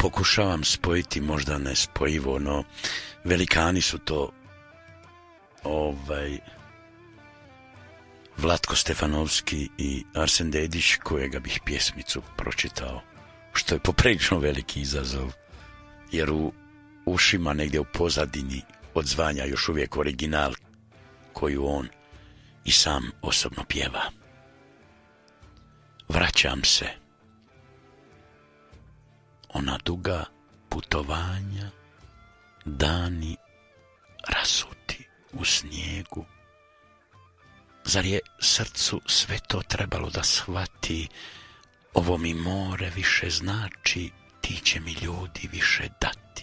pokušavam spojiti možda nespojivo, no velikani su to Vlatko Stefanovski i Arsen Dedić, kojega bih pjesmicu pročitao, što je poprilično veliki izazov, jer u ušima negdje u pozadini odzvanja još uvijek original koju on i sam osobno pjeva. Vraćam se. Ona duga putovanja, dani rasuti u snijegu. Zar je srcu sve to trebalo da shvati? Ovo mi more više znači, ti će mi ljudi više dati.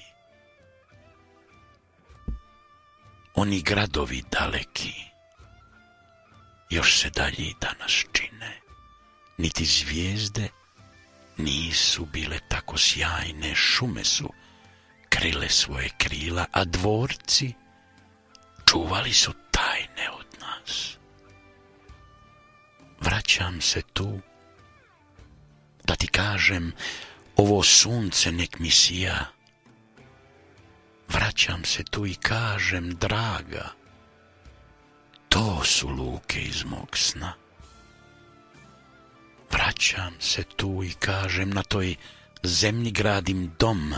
Oni gradovi daleki još se dalji danas čine, niti zvijezde nisu bile tako sjajne, šume su krile svoje krila, a dvorci čuvali su tajne od nas. Vraćam se tu da ti kažem, ovo sunce nek mi sija. Vraćam se tu i kažem, draga, to su luke iz mog sna. Vraćam se tu i kažem, na toj zemlji gradim dom.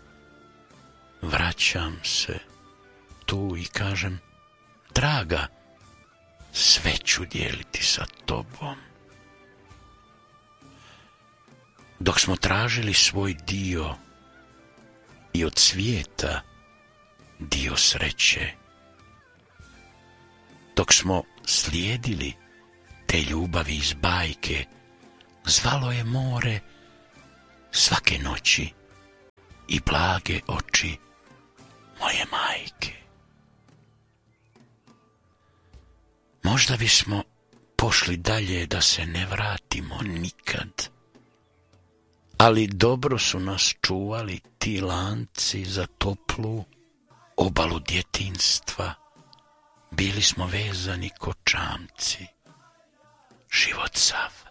Vraćam se tu i kažem, draga, sve ću dijeliti sa tobom. Dok smo tražili svoj dio i od svijeta dio sreće, dok smo slijedili te ljubavi iz bajke, zvalo je more svake noći i blage oči moje majke. Možda bismo pošli dalje da se ne vratimo nikad, ali dobro su nas čuvali ti lanci za toplu obalu djetinjstva. Bili smo vezani ko čamci, život sav